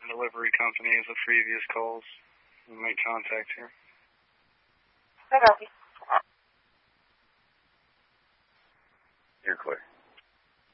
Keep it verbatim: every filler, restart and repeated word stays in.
delivery company as the previous calls. Make contact here. I got you. You're clear.